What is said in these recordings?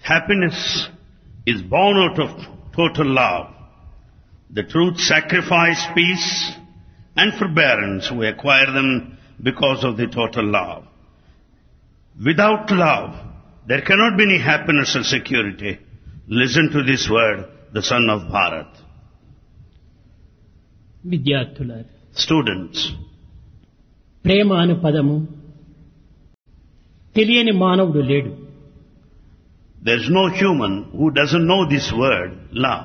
Happiness is born out of total love. The truth, sacrifice, peace and forbearance, we acquire them because of the total love. Without love, there cannot be any happiness or security. Listen to this word, the son of Bharat. విద్యార్థులారా, Students, ప్రేమ అను పదము తెలియని మానవుడు లేడు. there is no human who doesn't know this word, love.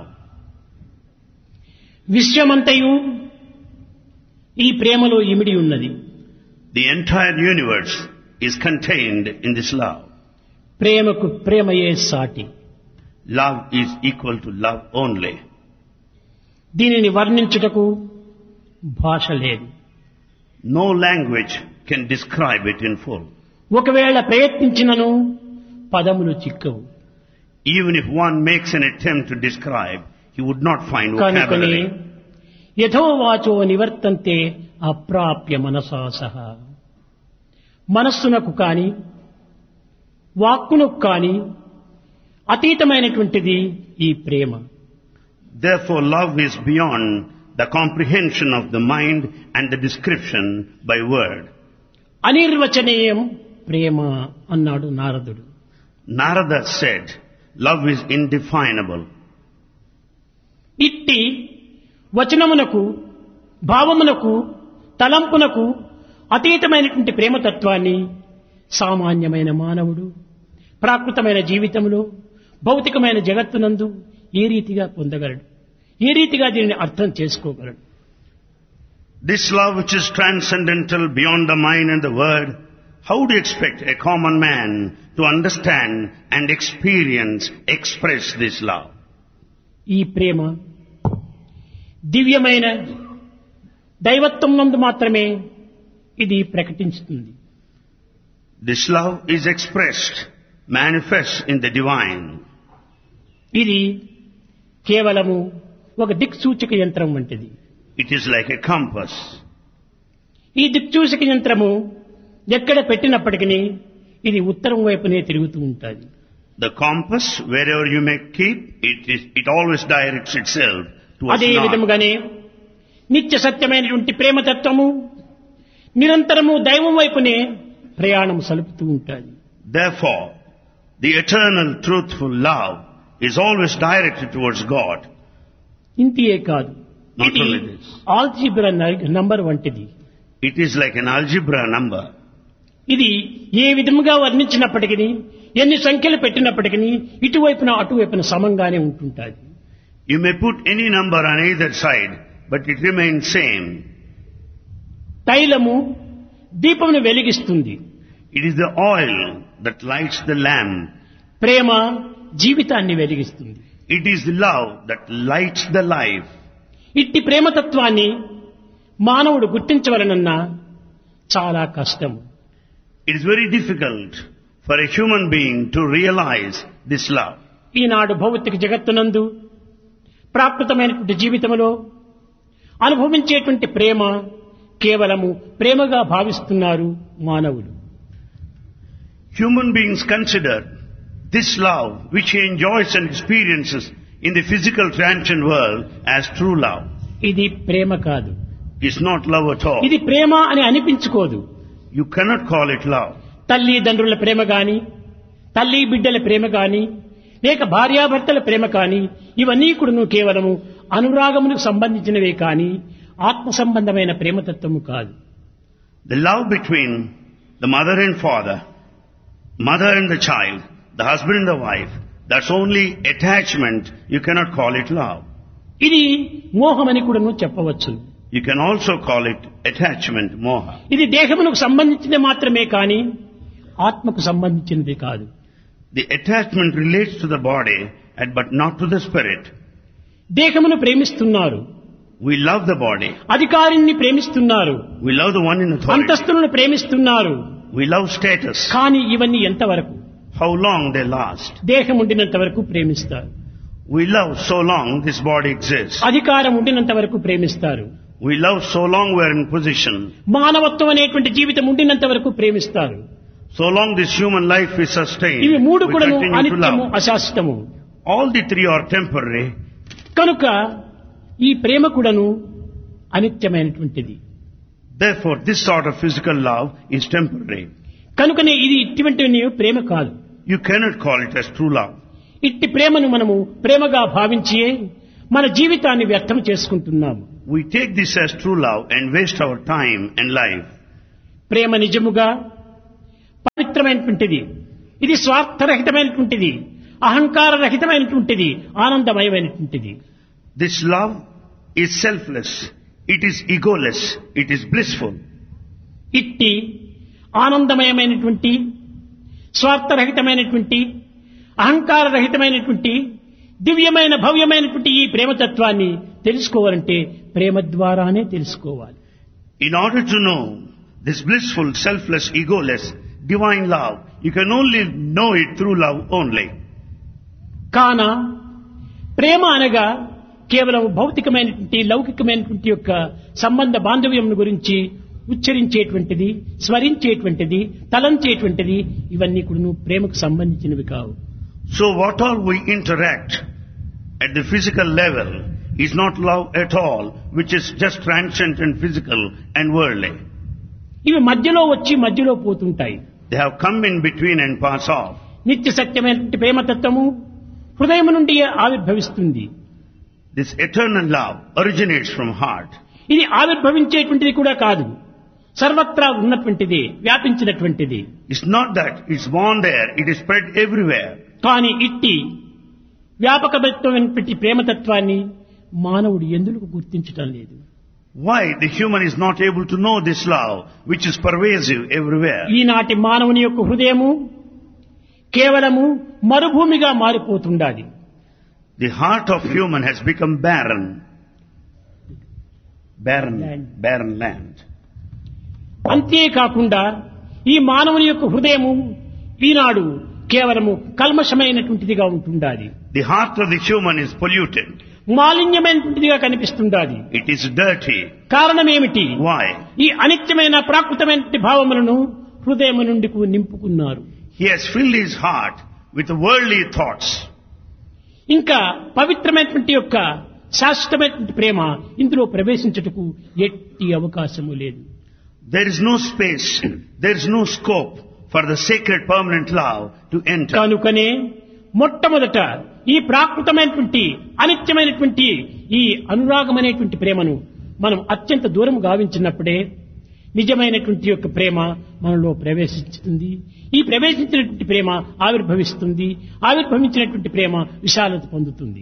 విశ్వమంతయు ఈ ప్రేమలో ఇమిడి ఉన్నది. The entire universe is contained in this love. ప్రేమకు ప్రేమయే సాటి. Love is equal to love only. దీనిని వర్ణించుటకు భాష లేదు. No language can describe it in full. ఒకవేళ ప్రయత్నించినను పదములు చిక్కవు. Even if one makes an attempt to describe, he would not find కనుకనే vocabulary. యథోవాచో నివర్తంతే అప్రాప్య మనసా సహా. మనస్సునకు కాని వాక్కునకు కాని అతీతమైనటువంటిది ఈ ప్రేమ. Therefore, love is beyond the comprehension of the mind and the description by word. అనిర్వచనీయం ప్రేమ అన్నాడు నారదుడు. Narada said, love is indefinable. ఇట్టి వచనమునకు, భావమునకు, తలంపునకు అతీతమైనటువంటి ప్రేమతత్వాన్ని సామాన్యమైన మానవుడు ప్రాకృతమైన జీవితంలో భౌతికమైన జగత్తునందు ఏ రీతిగా పొందగలడు, ఏ రీతిగా దీనిని అర్థం చేసుకోగలడు? This love which is transcendental beyond the mind and the word, how do you expect a common man to understand and experience, express this love? ఈ ప్రేమ దివ్యమైన దైవత్వం నందు మాత్రమే ఇది ప్రకటించుతుంది. This love is expressed, manifest in the divine. ఇది కేవలము ఒక దిక్సూచక యంత్రం వంటిది. It is like a compass. ఈ దిక్సూచక యంత్రము ఎక్కడ పెట్టినప్పటికీ ఇది ఉత్తరం వైపునే తిరుగుతూ ఉంటుంది. The compass, wherever you may keep, it always directs itself towards అదే north. విధముగానే నిత్య సత్యమైనటువంటి ప్రేమతత్వము నిరంతరము దైవం వైపునే ప్రయాణం సలుపుతూ ఉంటుంది. Therefore, the eternal truthful love is always directed towards God. ఇంతియే కాదు, Not ఇది only this. ఆల్జీబ్రా నంబర్ వంటిది. It is like an algebra number. ఇది ఏ విధముగా వర్ణించినప్పటికీ, ఎన్ని సంఖ్యలు పెట్టినప్పటికీ ఇటువైపున అటువైపున సమంగానే ఉంటుంటుంది. You may put any number on either side, but it remains same. తైలము దీపమును వెలిగిస్తుంది. It is the oil that lights the lamp. ప్రేమ జీవితాన్ని వెలిగిస్తుంది. It is the love that lights the life. ఇట్టి ప్రేమతత్వాన్ని మానవుడు గుర్తించవలనన్నా చాలా కష్టం. It is very difficult for a human being to realize this love. ఈనాడు భౌతిక జగత్తునందు ప్రాకృతమైనటువంటి జీవితంలో అనుభవించేటువంటి ప్రేమ కేవలము ప్రేమగా భావిస్తున్నారు మానవులు. Human beings consider this love which he enjoys and experiences in the physical transient world as true love. ఇది ప్రేమ కాదు. It's not love at all. ఇది ప్రేమ అని అనిపించుకోదు. You cannot call it love. తల్లిదండ్రుల ప్రేమ గాని, తల్లి బిడ్డల ప్రేమ గాని, లేక భార్యాభర్తల ప్రేమ కాని, ఇవన్నీ కూడా కేవలము అనురాగములకు సంబంధించినవే కాని ఆత్మ సంబంధమైన ప్రేమతత్వము కాదు. The love between the mother and father, mother and the child, the husband and the wife, that's only attachment. You cannot call it love. ఇది మోహమని కూడా చెప్పవచ్చు. You can also call it attachment, moha. ఇది దేహమునకు సంబంధించినది మాత్రమే కాని ఆత్మకు సంబంధించినది కాదు. The attachment relates to the body but not to the spirit. దేహమును ప్రేమిస్తున్నారు, We love the body. అధికారిని ప్రేమిస్తున్నారు, We love the one in authority. అంతస్తులను ప్రేమిస్తున్నారు. We love status. కానీ ఇవన్నీ ఎంతవరకు? How long they last. దేహం ఉండినంత వరకు ప్రేమిస్తారు. We love so long this body exists. అధికారం ఉండినంత వరకు ప్రేమిస్తారు. We love so long we're in position. మానవత్వం అనేటువంటి జీవితం ఉండినంత వరకు ప్రేమిస్తారు. So long this human life is sustained, ఇవి మూడు we కూడాను continue to అనిత్యము love. అశాశ్వతము. All the three are temporary. కనుక ఈ ప్రేమ కూడాను అనిత్యమైనటువంటిది. Therefore, this sort of physical love is temporary. కనుకనే ఇది ఇటువంటి ప్రేమ కాదు. You cannot call it as true love. ఇట్టి ప్రేమను మనము ప్రేమగా భావించి మన జీవితాన్ని వ్యర్థం చేసుకుంటున్నాము. We take this as true love and waste our time and life. ప్రేమ నిజముగా పవిత్రమైనటువంటిది. ఇది స్వార్థరహితమైనటువంటిది, అహంకార రహితమైనటువంటిది, ఆనందమయమైనటువంటిది. This love is selfless. It is egoless. It is blissful. ఇట్టి ఆనందమయమైనటువంటి, స్వార్థరహితమైనటువంటి, అహంకార రహితమైనటువంటి, దివ్యమైన భవ్యమైనటువంటి ఈ ప్రేమతత్వాన్ని తెలుసుకోవాలంటే ప్రేమ ద్వారానే తెలుసుకోవాలి. In order to know this blissful, selfless, egoless, divine love, you can only know it through love only. కాన ప్రేమ అనగా కేవలం భౌతికమైనటువంటి, లౌకికమైనటువంటి యొక్క సంబంధ బాంధవ్యం గురించి ఉచ్చరించేటువంటిది, స్మరించేటువంటిది, తలంచేటువంటిది, ఇవన్నీ కూడా ప్రేమకు సంబంధించినవి కావు. So what all we interact at the physical level is not love at all, which is just transient and physical and worldly. ఇవి మధ్యలో వచ్చి మధ్యలో పోతుంటాయి. They have come in between and pass off. నిత్య సత్యమైనటువంటి ప్రేమతత్వము హృదయం నుండి ఆవిర్భవిస్తుంది. This eternal love originates from heart. ఇది ఆవిర్భవించేటువంటిది కూడా కాదు, సర్వత్రా ఉన్నటువంటిది, వ్యాపించినటువంటిది. It's not that it's born there, it is spread everywhere. కానీ ఇట్టి వ్యాపకమైనటువంటి ప్రేమతత్వాన్ని మానవుడు ఎందుకు గుర్తించటం లేదు? Why the human is not able to know this love, which is pervasive everywhere? ఈనాటి మానవుని యొక్క హృదయము కేవలము మరుభూమిగా మారిపోతుండాలి. The heart of human has become barren land. అంతేకాకుండా ఈ మానవుని యొక్క హృదయము ఈనాడు కేవలము కల్మషమైనటువంటిదిగా ఉంటుండాలి. The heart of the human is polluted. మాలిన్యమైనటువంటిదిగా కనిపిస్తుండాలి. It is dirty. కారణం ఏమిటి? Why? ఈ అనిత్యమైన ప్రాకృతమైనటువంటి భావములను హృదయం నుండి నింపుకున్నారు. He has filled his heart with worldly thoughts. ఇంకా పవిత్రమైనటువంటి యొక్క శాశ్వతమైనటువంటి ప్రేమ ఇందులో ప్రవేశించుటకు ఎట్టి అవకాశము లేదు. There is no space, there is no scope for the sacred permanent love to enter. కనుకనే మొట్టమొదట ఈ ప్రాకృతమైనటువంటి అనిత్యమైనటువంటి ఈ అనురాగమైనటువంటి ప్రేమను మనం అత్యంత దూరం గావించినప్పుడే నిజమైనటువంటి యొక్క ప్రేమ మనలో ప్రవేశిస్తుంది. ఈ ప్రవేశించినటువంటి ప్రేమ ఆవిర్భవిస్తుంది. ఆవిర్భవించినటువంటి ప్రేమ విశాలత పొందుతుంది.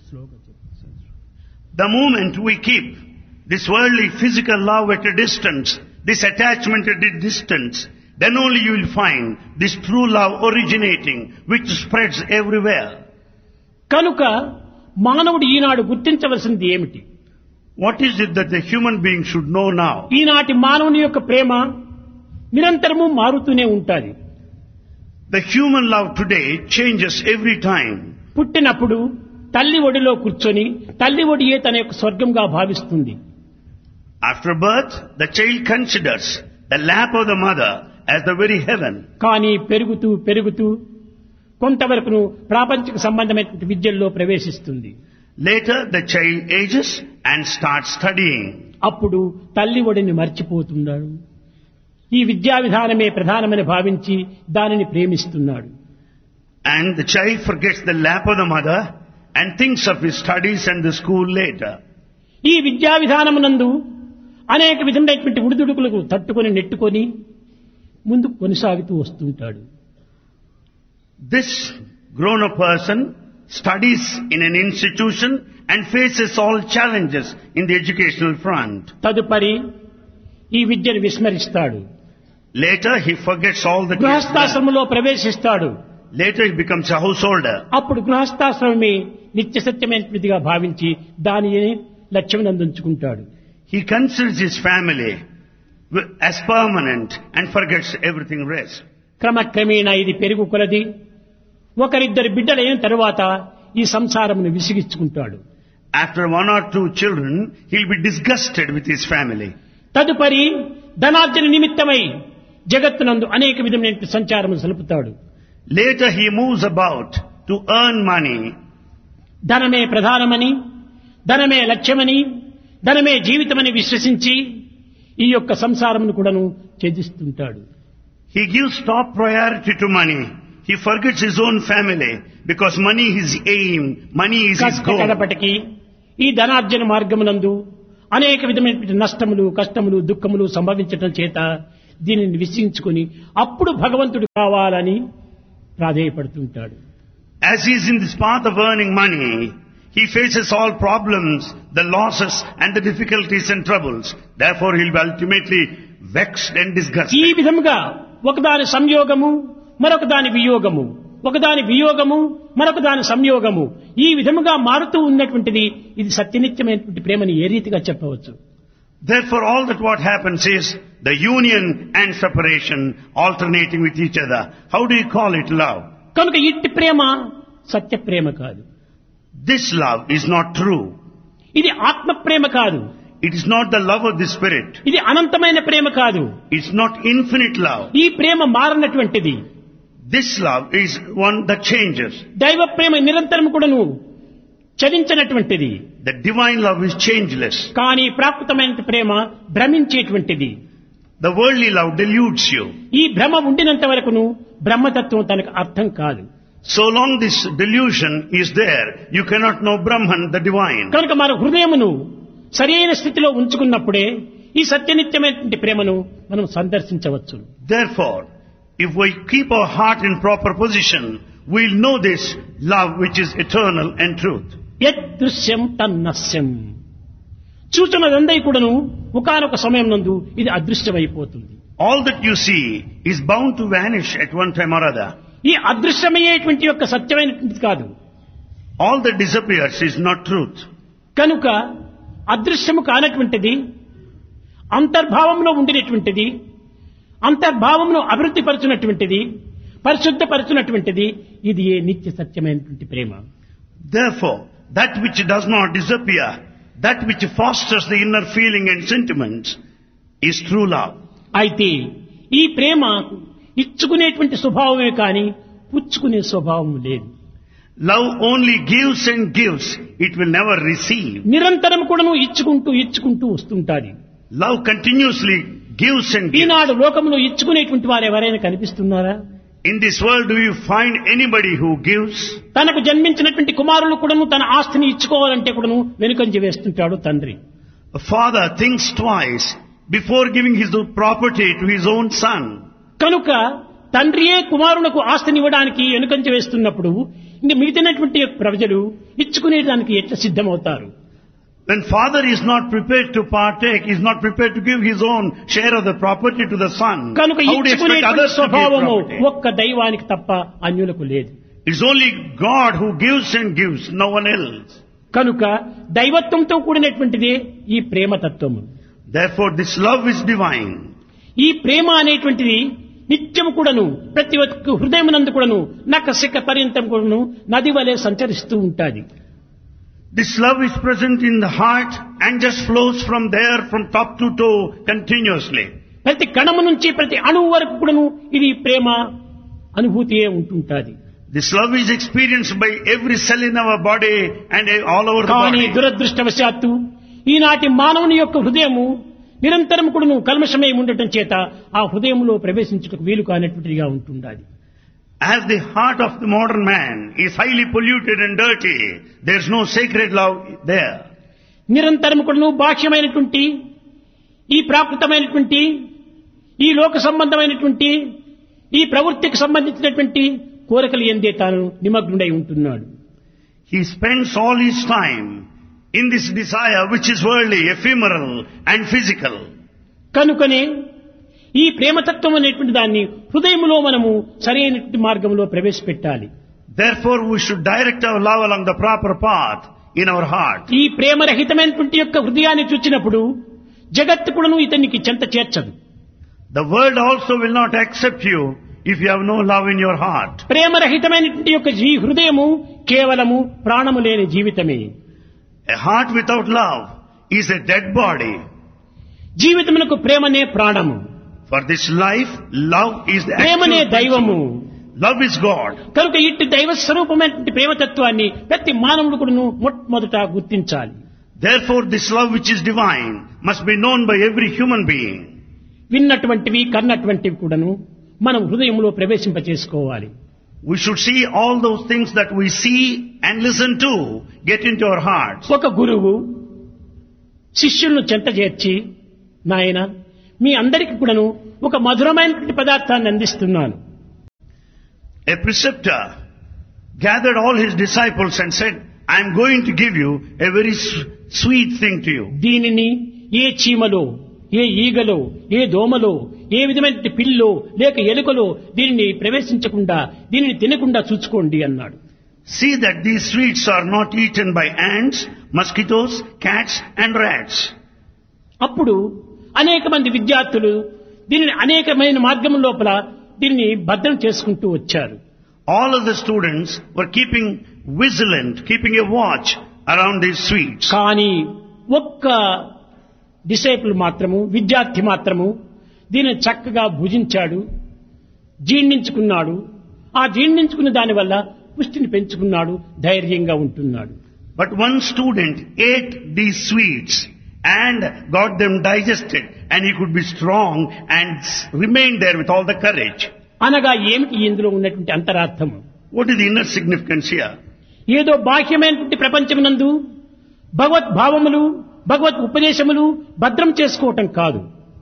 The moment we keep this worldly physical love at a distance, this attachment at a distance, then only you will find this true love originating, which spreads everywhere. కనుక మానవుడు ఈనాడు గుర్తించవలసింది ఏమిటి? What is it that the human being should know now? ఈనాటి మానవుని యొక్క ప్రేమ నిరంతరము మారుతూనే ఉంటాది. The human love today changes every time. పుట్టినప్పుడు తల్లి ఒడిలో కూర్చొని తల్లి ఒడియే తన యొక్క స్వర్గంగా భావిస్తుంది. After birth, the child considers the lap of the mother as the very heaven. కానీ పెరుగుతూ పెరుగుతూ కొంతవరకు ప్రాపంచిక సంబంధమైనటువంటి విద్యల్లో ప్రవేశిస్తుంది. Later, the child ages and starts studying. అప్పుడు తల్లి ఒడిని మర్చిపోతున్నాడు. ఈ విద్యా విధానమే ప్రధానమని భావించి దానిని ప్రేమిస్తున్నాడు. And the child forgets the lap of the mother and thinks of his studies and the school later. ఈ విద్యా విధానమునందు అనేక విధమైనటువంటి ఉడిదుడుకులకు తట్టుకొని నెట్టుకొని ముందుకు కొనసాగుతూ వస్తుంటాడు. This grown-up person studies in an institution and faces all challenges in the educational front. తదుపరి ఈ విద్యను విస్మరిస్తాడు. Later he forgets all the గృహస్థాశ్రమంలో ప్రవేశిస్తాడు. Later he becomes a householder. అప్పుడు గృహస్థాశ్రమమే నిత్య సత్యమైనదిగా భావించి దానిని లక్ష్యం అందించుకుంటాడు. He considers his family as permanent and forgets everything rest. క్రమక్రమేణా ఇది పెరుగు కొలది ఒకరిద్దరు బిడ్డలైన తరువాత ఈ సంసారమును విసిగించుకుంటాడు. After one or two children, he'll be disgusted with his family. తదుపరి ధనార్జన నిమిత్తమై జగత్తునందు అనేక విధమైన సంచారము సలుపుతాడు. Later he moves about to earn money. ధనమే ప్రధానమని, ధనమే లక్ష్యమని, ధనమే జీవితమని విశ్వసించి ఈ యొక్క సంసారమును కూడాను ఛేదిస్తుంటాడు. He gives top priority to money. He forgets his own family because money is his aim, money is his goal. కడపటికి ఈ ధనార్జన మార్గమునందు అనేక విధమైన నష్టములు, కష్టములు, దుఃఖములు సంభవించటం చేత దీనిని విశ్వించుకొని అప్పుడు భగవంతుడు కావాలని ప్రాధేయపడుతుంటాడు. As he is in this path of earning money, he faces all problems, the losses and the difficulties and troubles. Therefore he will be ultimately vexed and disgusted. ఈ విధముగా ఒకదాని సంయోగము, మరొక దాని వియోగము, ఒకదాని వియోగము, మరొక దాని సంయోగము, ఈ విధముగా మారుతూ ఉన్నటువంటిది ఇది సత్యనిత్యమైనటువంటి ప్రేమని ఏ రీతిగా చెప్పవచ్చు? Therefore all that what happens is the union and separation alternating with each other. How do you call it love? కనుక ఇట్టి ప్రేమ సత్య ప్రేమ కాదు. This love is not true. ఇది ఆత్మ ప్రేమ కాదు. It is not the love of the spirit. ఇది అనంతమైన ప్రేమ కాదు. It's not infinite love. ఈ ప్రేమ మారనటువంటిది. This love is one that changes. దైవ ప్రేమ నిరంతరం కూడాను చలించినటువంటిది. The divine love is changeless. కానీ ప్రాకృతమైన ప్రేమ భ్రమించేటువంటిది. The worldly love deludes you. ఈ భ్రమ ఉండినంత వరకును బ్రహ్మతత్వం తనకు అర్థం కాదు. So long this delusion is there, you cannot know Brahman, the divine. కనుక మన హృదయమును సరైన స్థితిలో ఉంచుకున్నప్పుడే ఈ సత్యనిత్యమైనటువంటి ప్రేమను మనం సందర్శించవచ్చు. Therefore, if we keep our heart in proper position, we'll know this love which is eternal and truth. యదృశ్యం తన్నస్యం. చూచున్నదందై కూడాను ఒకానొక సమయం నందు ఇది అదృశ్యమైపోతుంది. All that you see is bound to vanish at one time or other. ఈ అదృశ్యమయ్యేటువంటి యొక్క సత్యమైనటువంటిది కాదు. All that disappears is not truth. కనుక అదృశ్యము కానటువంటిది, అంతర్భావంలో ఉండినటువంటిది, అంతర్భావంలో అభివృద్ధి పరచునటువంటిది, పరిశుద్ధపరచునటువంటిది ఇది ఏ నిత్య సత్యమైనటువంటి ప్రేమ. Therefore, that which does not disappear, that which fosters the inner feeling and sentiments is true love. అయితే ఈ ప్రేమ ఇచ్చుకునేటువంటి స్వభావమే కానీ పుచ్చుకునే స్వభావం లేదు. Love only gives and gives, it will never receive. నిరంతరం కూడాను ఇచ్చుకుంటూ వస్తుంటాది. Love continuously gives and gives. ఈనాడు లోకంలో ఇచ్చుకునేటువంటి వారు ఎవరైనా కనిపిస్తున్నారా? In this world, do you find anybody who gives? తనకు జన్మించినటువంటి కుమారులు కూడాను తన ఆస్తిని ఇచ్చుకోవాలంటే కూడాను వెనుకంజ వేస్తుంటాడు తండ్రి. A father thinks twice before giving his property to his own son. కనుక తండ్రియే కుమారులకు ఆస్తిని ఇవ్వడానికి వెనుకంజ వేస్తున్నప్పుడు ఇంక మిగిలినటువంటి ప్రజలు ఇచ్చుకునేదానికి ఎట్లా సిద్ధమవుతారు? When father is not prepared to partake, is not prepared to give his own share of the property to the son, కనుక how do you expect ఇచ్చుకునేటువంటి others to give స్వభావము property? ఒక్క దైవానికి తప్ప అన్యులకు లేదు. It's only God who gives and gives, no one else. కనుక దైవత్వంతో కూడినటువంటిదే ఈ ప్రేమతత్వము. Therefore this love is divine. ఈ ప్రేమ అనేటువంటిది నిత్యము కూడాను ప్రతి ఒక్క హృదయమునందు కూడాను నఖశిఖ పర్యంతం కూడాను నది వలె సంచరిస్తూ ఉంటాది. This love is present in the heart and just flows from there from top to toe continuously. ప్రతి కణము నుంచి ప్రతి అణువు వరకు కూడాను ఇది ప్రేమ అనుభూతియే ఉంటుంటాది. This love is experienced by every cell in our body and all over the కానీ body. దురదృష్టవశాత్తు ఈనాటి మానవుని యొక్క హృదయము నిరంతరం కూడాను కల్మషమై ఉండటం చేత ఆ హృదయంలో ప్రవేశించుటకు వీలు కానటువంటిదిగా ఉంటుండాలి. As the heart of the modern man is highly polluted and dirty, there is no sacred love there. నిరంతరం కూడాను బాహ్యమైనటువంటి ఈ ప్రాకృతమైనటువంటి ఈ లోక సంబంధమైనటువంటి ఈ ప్రవృత్తికి సంబంధించినటువంటి కోరికలు ఎందే తాను నిమగ్నుడై ఉంటున్నాడు. He spends all his time in this desire which is worldly, ephemeral and physical. కనుకనే ఈ ప్రేమతత్వం అనేటువంటి దాన్ని హృదయంలో మనము సరైనటువంటి మార్గంలో ప్రవేశపెట్టాలి. Therefore we should direct our love along the proper path in our heart. ఈ ప్రేమరహితమైనటువంటి యొక్క హృదయాన్ని చూచినప్పుడు జగత్తు కూడాను ఇతనికి చెంత చేర్చదు. The world also will not accept you if you have no love in your heart. ప్రేమరహితమైనటువంటి యొక్క ఈ హృదయము కేవలము ప్రాణము లేని జీవితమే. A heart without love is a dead body. జీవితమునకు ప్రేమనే ప్రాణము. For this life, love is the ప్రేమనే actual దైవము. principle. Love is God. కనుక ఇట్టి దైవ స్వరూపమైనటువంటి ప్రేమతత్వాన్ని ప్రతి మానవుడు కూడాను మొట్టమొదట గుర్తించాలి. Therefore, this love which is divine must be known by every human being. విన్నటువంటివి కన్నటువంటివి కూడాను మనం హృదయంలో ప్రవేశింపచేసుకోవాలి. We should see all those things that we see and listen to get into our hearts. ఒక గురువు శిష్యులను చెంత చేర్చి, నాయన మీ అందరికీ కూడాను ఒక మధురమైనటువంటి పదార్థాన్ని అందిస్తున్నాను. A preceptor gathered all his disciples and said, I am going to give you a very sweet thing to you. దీనిని ఏ చీమలో, ఏ ఈగలో, ఏ దోమలో, ఏ విధమైన పిల్లో లేక ఎలుకలో దీనిని ప్రవేశించకుండా, దీనిని తినకుండా చూసుకోండి అన్నాడు. See that these sweets are not eaten by ants, mosquitoes, cats and rats. అప్పుడు అనేక మంది విద్యార్థులు దీనిని అనేకమైన మార్గం లోపల దీన్ని భద్రం చేసుకుంటూ వచ్చారు. All of the students were keeping vigilant, keeping a watch around these sweets. కానీ ఒక్క డిసైపుల్ మాత్రము, విద్యార్థి మాత్రము దీనిని చక్కగా భుజించాడు, జీర్ణించుకున్నాడు. ఆ జీర్ణించుకున్న దాని వల్ల పుష్టిని పెంచుకున్నాడు, ధైర్యంగా ఉంటున్నాడు. But one student ate these sweets and got them digested, and he could be strong and remained there with all the courage. అనగా ఏమిటి ఇందులో ఉన్నటువంటి అంతరార్థం? What is the inner significance here? ఏదో బాహ్యమైనటువంటి ప్రపంచమునందు భగవత్ భావములు, భగవత్ ఉపదేశములు భద్రం చేసుకోవటం కాదు.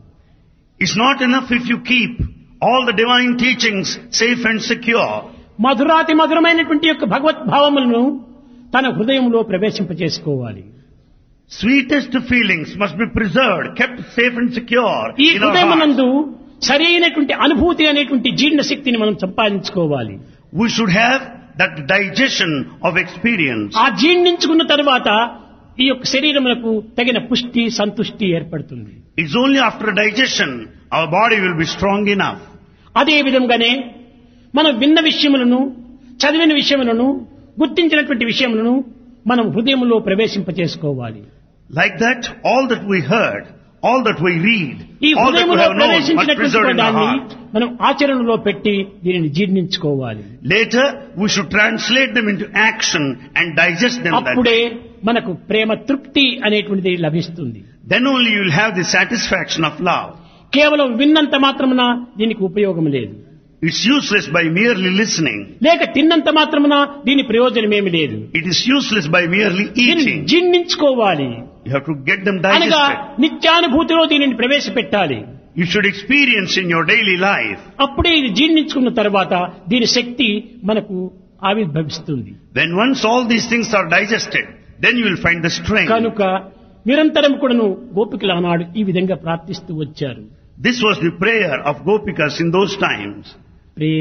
It's not enough if you keep all the divine teachings safe and secure. మధురాతి మధురమైనటువంటి యొక్క భగవత్ భావములను తన హృదయంలో ప్రవేశింపచేసుకోవాలి. Sweetest feelings must be preserved, kept safe and secure ఈ in our hearts. హృదయమునందు సరైనటువంటి అనుభూతి అనేటువంటి జీర్ణ శక్తిని మనం సంపాదించుకోవాలి. We should have that digestion of experience. ఆ జీర్ణించుకున్న తరువాత ఈ యొక్క శరీరములకు తగిన పుష్టి, సంతుష్టి ఏర్పడుతుంది. It's only after digestion our body will be strong enough. అదే విధంగానే మనం విన్న విషయములను, చదివిన విషయములను, గుర్తించినటువంటి విషయములను మనం హృదయంలో ప్రవేశింపచేసుకోవాలి. Like that, all that we heard, all that we read, ఈ all that we హృదయంలో have known must ప్రవేశించినటువంటి preserve in our దాన్ని heart. మనం ఆచరణలో పెట్టి దీనిని జీర్ణించుకోవాలి. Later, we should translate them into action and digest them. అప్పుడే మనకు ప్రేమ తృప్తి అనేటువంటిది లభిస్తుంది. Then only you will have the satisfaction of love. కేవలం విన్నంత మాత్రమున దీనికి ఉపయోగం లేదు. It's useless by merely listening. లేక తిన్నంత మాత్రమున దీని ప్రయోజనమేమి లేదు. It is useless by merely దీన్ని eating. జీర్ణించుకోవాలి. You have to get them అనగా digested. నిత్యానుభూతిలో దీనిని ప్రవేశపెట్టాలి. You should experience in your daily life. అప్పుడే ఇది జీర్ణించుకున్న తర్వాత దీని శక్తి మనకు ఆవిర్భవిస్తుంది. When once all these things are digested, then you will find the strength. కనుక నిరంతరం కూడాను గోపికలు ఆనాడు ఈ విధంగా ప్రార్థిస్తూ వచ్చారు. This was the prayer of Gopikas in those times.